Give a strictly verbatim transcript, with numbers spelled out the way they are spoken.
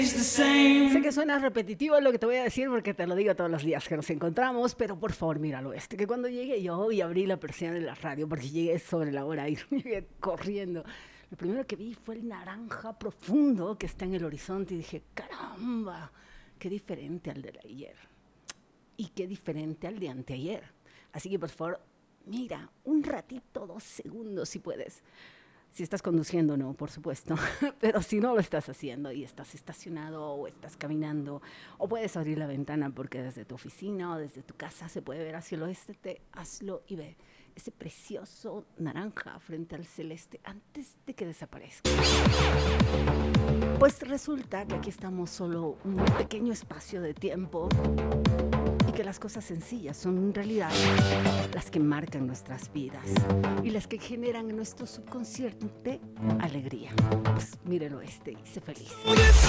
Sé que suena repetitivo lo que te voy a decir porque te lo digo todos los días que nos encontramos, pero por favor míralo este, que cuando llegué yo y abrí la persiana de la radio, porque llegué sobre la hora y llegué corriendo, lo primero que vi fue el naranja profundo que está en el horizonte y dije, caramba, qué diferente al de ayer y qué diferente al de anteayer. Así que por favor, mira, un ratito, dos segundos si puedes. Si estás conduciendo, no, por supuesto, pero si no lo estás haciendo y estás estacionado o estás caminando, o puedes abrir la ventana porque desde tu oficina o desde tu casa se puede ver hacia el oeste, te, hazlo y ve ese precioso naranja frente al celeste antes de que desaparezca. Pues resulta que aquí estamos solo un pequeño espacio de tiempo y que las cosas sencillas son en realidad las que marcan nuestras vidas y las que generan en nuestro subconsciente alegría. Pues mírelo este y sé feliz.